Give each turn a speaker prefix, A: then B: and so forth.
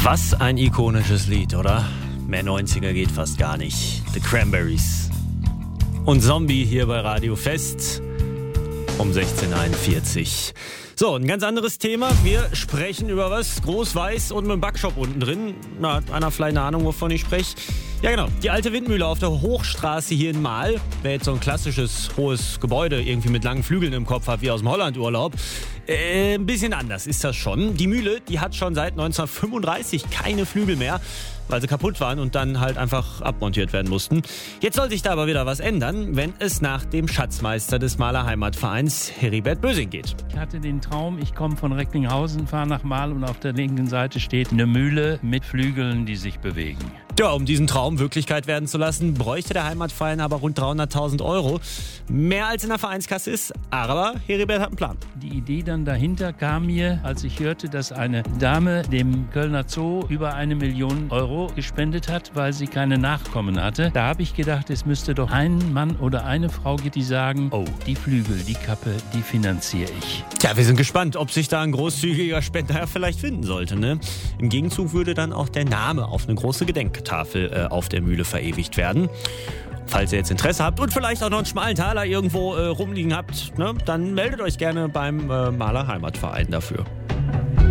A: Was ein ikonisches Lied, oder? Mehr 90er geht fast gar nicht. The Cranberries. Und Zombie hier bei Radio Fest um 16:41. So, ein ganz anderes Thema. Wir sprechen über was groß-weiß und mit einem Backshop unten drin. Na, hat einer vielleicht eine Ahnung, wovon ich spreche? Ja, genau. Die alte Windmühle auf der Hochstraße hier in Mahl. Wer jetzt so ein klassisches, hohes Gebäude irgendwie mit langen Flügeln im Kopf hat, wie aus dem Hollandurlaub. Ein bisschen anders ist das schon. Die Mühle, die hat schon seit 1935 keine Flügel mehr, weil sie kaputt waren und dann halt einfach abmontiert werden mussten. Jetzt soll sich da aber wieder was ändern, wenn es nach dem Schatzmeister des Mahler Heimatvereins, Heribert Bösing, geht.
B: Ich hatte den Traum, ich komme von Recklinghausen, fahre nach Mahl und auf der linken Seite steht eine Mühle mit Flügeln, die sich bewegen.
A: Ja, um diesen Traum Wirklichkeit werden zu lassen, bräuchte der Heimatverein aber rund 300.000 Euro. Mehr als in der Vereinskasse ist, aber Heribert hat einen Plan.
B: Die Idee dann dahinter kam mir, als ich hörte, dass eine Dame dem Kölner Zoo über 1 Million Euro gespendet hat, weil sie keine Nachkommen hatte. Da habe ich gedacht, es müsste doch ein Mann oder eine Frau geben, die sagen, oh, die Flügel, die Kappe, die finanziere ich.
A: Tja, wir sind gespannt, ob sich da ein großzügiger Spender vielleicht finden sollte, ne? Im Gegenzug würde dann auch der Name auf eine große Gedenktafel auf der Mühle verewigt werden. Falls ihr jetzt Interesse habt und vielleicht auch noch einen schmalen Taler irgendwo rumliegen habt, ne, dann meldet euch gerne beim Mahler Heimatverein dafür.